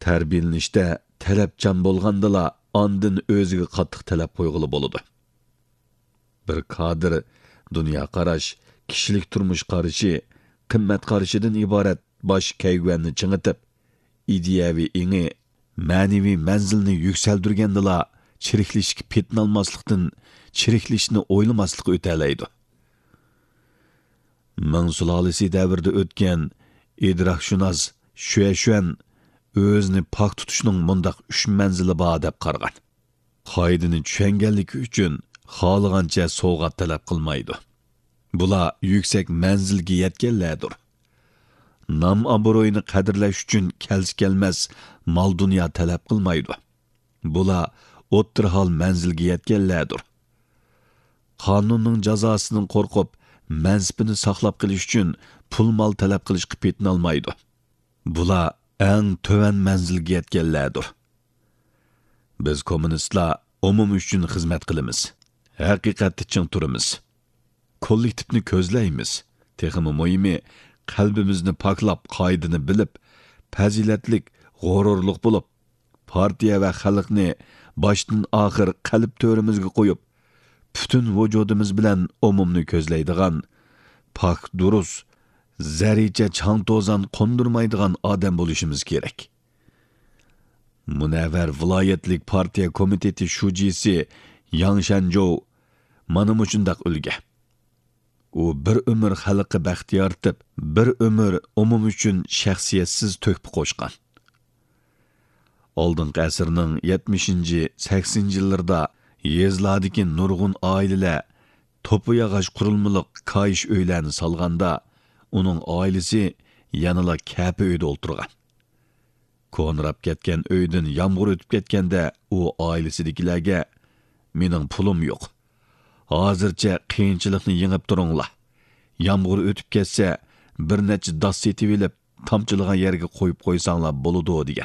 Tərbiyelenishdə tələbchan bo'lgandala andın o'ziga qattiq talab qo'yg'ili bo'ladi. Bir kadr dunyo qarash, kishilik turmush qarashi, qimmat qarashidan iborat bosh kayvanni chingitib, ideyaviy ingi, ma'naviy manzilni yuksaldirgandala chiriklishga petnalmaslikdan chiriklishni o'ylamaslik o'talaydi. Ming sulolasi davrida o'tgan idrokshunos Shuan o'zini pok tutishning mundaq 3 manzili bor deb qargan. Qoidani tushunganligi uchun xohlagancha sovg'at talab qilmaydi. Bular yuksak manzilga yetganlardir. Nam obro'yini qadrlash uchun kelmas mol dunyo talab qilmaydi. Bular o'ttirhol manzilga yetganlardir. Qonunning jazosidan qo'rqib, mansibini saqlab qilish uchun pul mol talab qilishga petnolmaydi. Bular eng töven manzilga yetganlardir. Biz kommunistlar umum uchun xizmat qilamiz. Haqiqatni ching turamiz. Kollektivni ko'zlaymiz. Texmi muhimi qalbimizni poklab, qoidani bilib, fazilatlik, g'ururlik bo'lib, partiya va xalqni boshdan oxir qalb to'rimizga qo'yib, butun vujudimiz bilan umumni ko'zlaydigan, pok durust, zaricha chang to'zan qondirmaydigan odam bo'lishimiz kerak. Munavvar viloyatlik partiya komiteti shujisi Yang Shanzhou mana mushundaq ulga. U bir umr xalqqa baxt yaratib, bir umr umum uchun shaxsiyatsiz to'kib qo'shgan. Oldingi asrning 70-80 yillarda yezlardagi nurg'un oilalar to'pi yog'och qurilmaliq koyish uylarni salganda, uning oilasi yanala kapi uyda o'ltirgan. Ko'nrab ketgan uydan yomg'ir o'tib ketganda u oilasidagilarga "Mening pulim yo'q. Hozircha qiyinchilikni yengib turinglar. Yomg'ir o'tib ketsa, bir necha dos setib olib, tomchilagan yerga qo'yib qo'ysanglar bo'ladi" degan.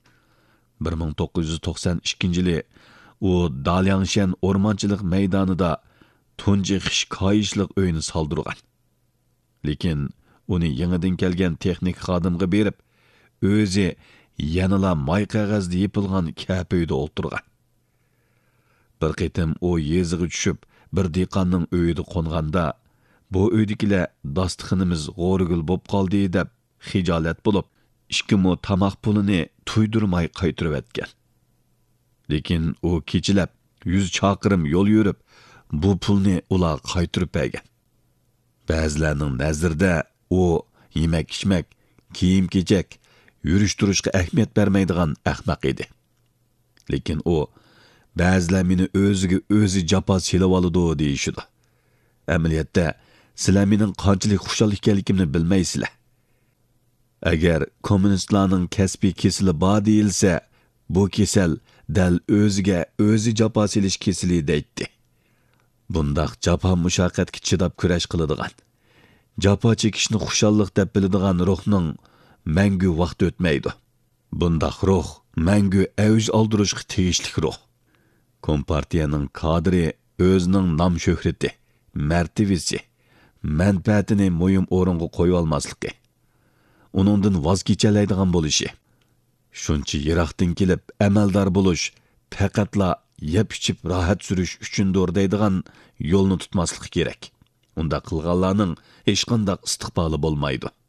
1992-yili u Dalyangshan o'rmonchilik maydonida tunji qish koyishliq uyni soldirgan. Lekin uni yangidan kelgan texnik xodimga berib, o'zi yanala moy qog'ozda yepilgan kapi uyda o'ltirgan. Bir qitim u yeziga tushib, bir dehqonning uyida qo'nganda, bu uydagilar dasturxonimiz g'o'rgul bo'lib qoldi deb xijolat bo'lib, 2 mo tamoq pulini tuydirmay qaytirib etgan. Lekin u kechilab 100 chaqirim yo'l yurib, bu pulni ular qaytirib bergan. Ba'zilarning nazarida u yemak-ichmak, kiyim-kechak, yurish-turishga ahamiyat bermaydigan ahmoq edi. Lekin u ba'zilar meni o'ziga o'zi jafo selib oladi deyishdi. Amaliyotda sizlar mening qanchalik xushal ekanligimni bilmaysizlar. Agar kommunistlarning kasbiy kesili bor deyilsa, bu kesal dal o'ziga o'zi jafo selish kesili deydi. Bundaq jafo mushaqqatga chidab kurash qiladigan, jafo chekishni xushallik deb biladigan ruhning mangu vaqt o'tmaydi. Bundaq ruh mangu avj oldirishga tegishli ruh. Kompartiyaning kadri o'zining nom shuhrati, martabasi, manfaatini muhim o'ringa qo'yib olmasligi, uningdan voz kechalaydigan bo'lishi, shuncha yiroqdan kelib amaldor bo'lish faqatla yeb-ichib rohat surish uchundir deydigan yo'lni tutmaslik kerak. Unda qilganlarning hech qanday istiqboli bo'lmaydi.